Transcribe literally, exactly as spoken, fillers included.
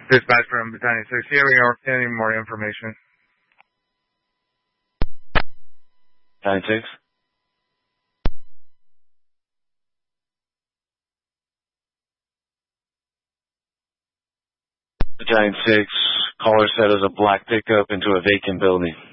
Dispatch from Battalion six. Do you have any more information? Battalion six. Battalion six, caller said there's a black pickup into a vacant building.